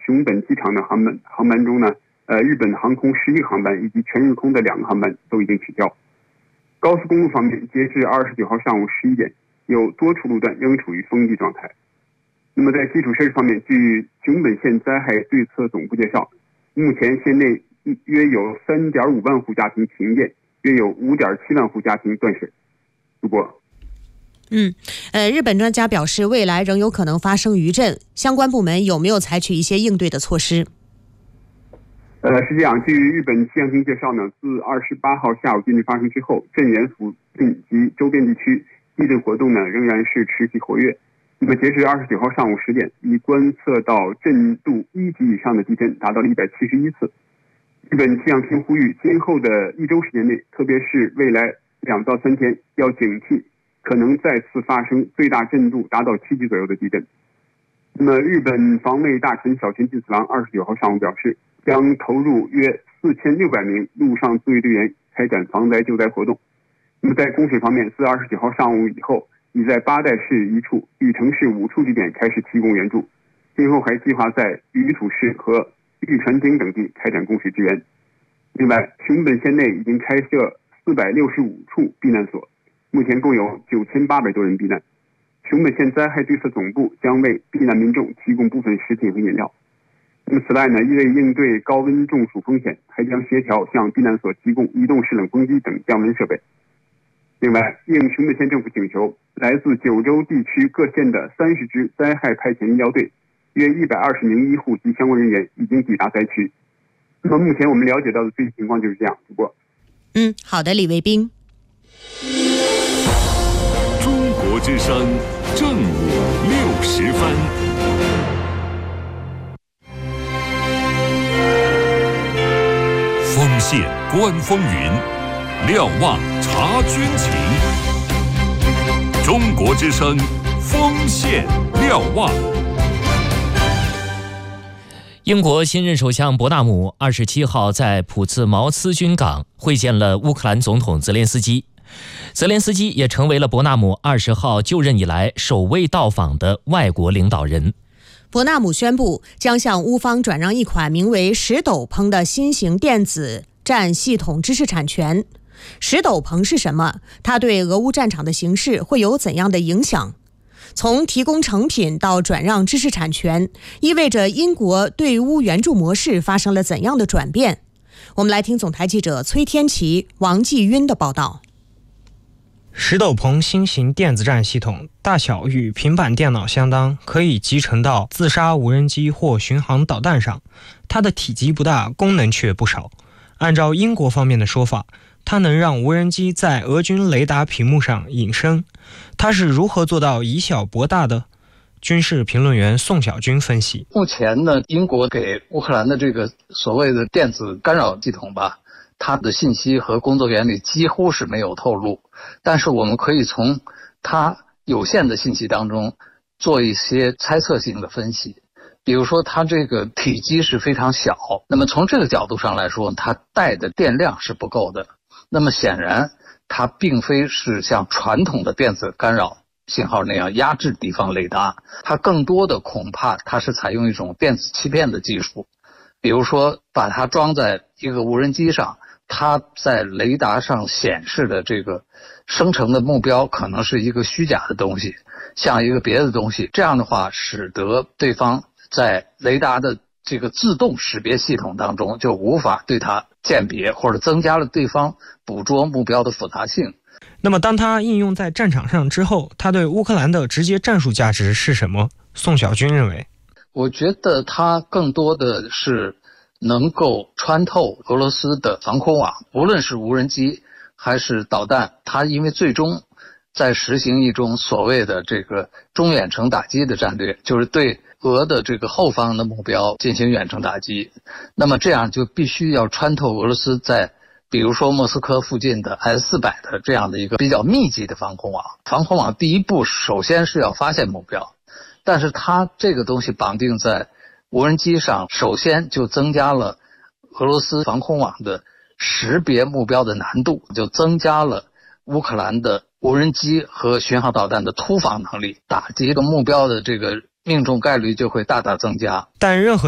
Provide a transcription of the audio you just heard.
熊本机场的航班中呢，日本航空11个航班以及全日空的2个航班都已经取消。高速公路方面，截至29号上午11点，有多处路段仍处于封闭状态。那么在基础设施方面，据熊本县灾害对策总部介绍，目前县内约有3.5万户家庭停电，约有5.7万户家庭断水。主播。 日本专家表示，未来仍有可能发生余震，相关部门有没有采取一些应对的措施？ 是这样，据日本气象厅介绍呢，自28号下午地震发生之后，震源附近及周边地区地震活动呢仍然是持续活跃。那么截至29号上午10点，已观测到震度1级以上的地震达到了171次。日本气象厅呼吁，今后的1周时间内，特别是未来2到3天，要警惕可能再次发生最大震度达到7级左右的地震。那么，日本防卫大臣小泉进次郎29号上午表示，将投入约4600名陆上自卫队员开展防灾救灾活动。那么，在供水方面，自29号上午以后，已在八代市1处、玉城市5处地点开始提供援助，今后还计划在鱼土市和玉川町等地开展供水支援。另外，熊本县内已经开设465处避难所，目前共有9800多人避难。熊本县灾害对策总部将为避难民众提供部分食品和饮料。那么此外呢，为应对高温中暑风险，还将协调向避难所提供移动式冷风机等降温设备。另外，应熊本县政府请求，来自9州地区各县的30支灾害派遣医疗队，约120名医护及相关人员已经抵达灾区。那么目前我们了解到的最新情况就是这样。主播。 好的，李卫兵。 中国之声正午60分。丰县观风云，瞭望察军情。中国之声丰县瞭望。 英国新任首相伯纳姆27号在普茨茅斯军港会见了乌克兰总统泽连斯基。泽连斯基也成为了伯纳姆20号就任以来首位到访的外国领导人。 伯纳姆宣布将向乌方转让一款名为石斗篷的新型电子战系统知识产权。石斗篷是什么？它对俄乌战场的形势会有怎样的影响？从提供成品到转让知识产权，意味着英国对乌援助模式发生了怎样的转变？我们来听总台记者崔天琪、王继晕的报道。 石斗篷新型电子战系统大小与平板电脑相当，可以集成到自杀无人机或巡航导弹上。它的体积不大，功能却不少。按照英国方面的说法，它能让无人机在俄军雷达屏幕上隐身。它是如何做到以小博大的？军事评论员宋小军分析， 目前呢，英国给乌克兰的这个所谓的电子干扰系统吧，它的信息和工作原理几乎是没有透露，但是我们可以从它有限的信息当中做一些猜测性的分析。比如说它这个体积是非常小，那么从这个角度上来说，它带的电量是不够的。那么显然它并非是像传统的电子干扰信号那样压制敌方雷达，它更多的恐怕它是采用一种电子欺骗的技术。比如说把它装在一个无人机上，它在雷达上显示的这个生成的目标可能是一个虚假的东西，像一个别的东西，这样的话使得对方在雷达的这个自动识别系统当中就无法对它鉴别，或者增加了对方捕捉目标的复杂性。 那么当它应用在战场上之后，它对乌克兰的直接战术价值是什么？宋小军认为， 我觉得它更多的是能够穿透俄罗斯的防空网，无论是无人机还是导弹，它因为最终在实行一种所谓的这个中远程打击的战略，就是对俄的这个后方的目标进行远程打击。那么这样就必须要穿透俄罗斯在比如说莫斯科附近的 S-400的这样的一个比较密集的防空网。防空网第一步首先是要发现目标，但是它这个东西绑定在无人机上，首先就增加了俄罗斯防空网的识别目标的难度，就增加了乌克兰的无人机和巡航导弹的突防能力，打击的目标的这个命中概率就会大大增加。 但任何